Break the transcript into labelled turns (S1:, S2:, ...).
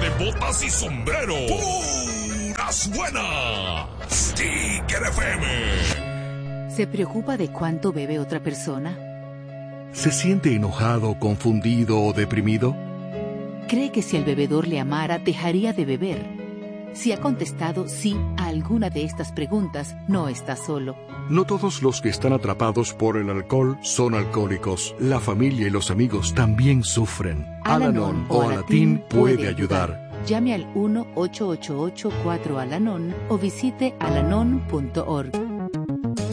S1: de botas y sombrero. ¡Puras buenas! Tiger FM.
S2: ¿Se preocupa de cuánto bebe otra persona?
S3: ¿Se siente enojado, confundido o deprimido?
S2: ¿Cree que si el bebedor le amara, dejaría de beber? Si ha contestado sí a alguna de estas preguntas, no está solo.
S3: No todos los que están atrapados por el alcohol son alcohólicos. La familia y los amigos también sufren. Al-Anon o Alatín puede ayudar.
S2: Llame al 1-888-4-Al-Anon o visite alanon.org.